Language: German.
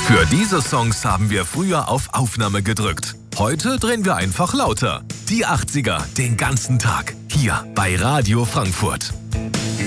Für diese Songs haben wir früher auf Aufnahme gedrückt. Heute drehen wir einfach lauter. Die 80er, den ganzen Tag. Hier bei Radio Frankfurt.